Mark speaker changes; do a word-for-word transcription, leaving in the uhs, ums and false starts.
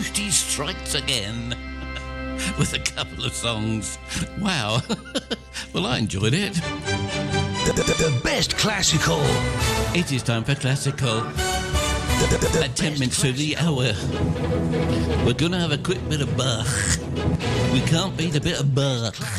Speaker 1: duty strikes again with a couple of songs. Wow. Well, I enjoyed it.
Speaker 2: The, the, the best classical.
Speaker 1: It is time for classical.
Speaker 2: The, the, the
Speaker 1: At ten minutes to the hour. We're going to have a quick bit of Bach. We can't beat a bit of Bach.